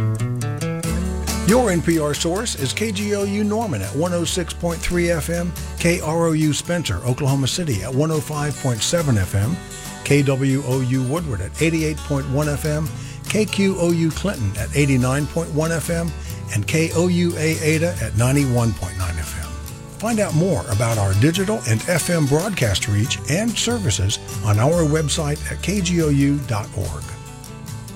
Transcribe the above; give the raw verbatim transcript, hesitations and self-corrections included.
Your N P R source is K G O U Norman at one oh six point three F M, K R O U Spencer, Oklahoma City at one oh five point seven F M, K W O U Woodward at eighty-eight point one F M, K Q O U Clinton at eighty-nine point one F M, and K O U A Ada at ninety-one point nine F M. Find out more about our digital and F M broadcast reach and services on our website at K G O U dot org.